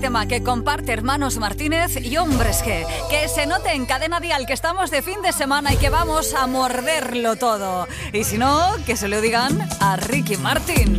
Tema que comparte Hermanos Martínez y Hombres G. Que se note en Cadena Dial que estamos de fin de semana y que vamos a morderlo todo. Y si no, que se lo digan a Ricky Martin.